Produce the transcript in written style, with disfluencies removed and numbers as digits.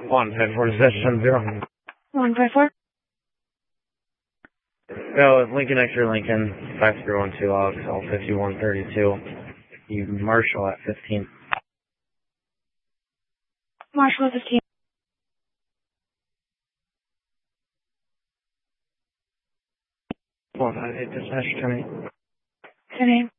154 to 70. 154. No, Lincoln X-ray Lincoln, 5312 logs, all 5132. You Marshall at 15. Marshall 15. Dispatch 10-8. 10-8.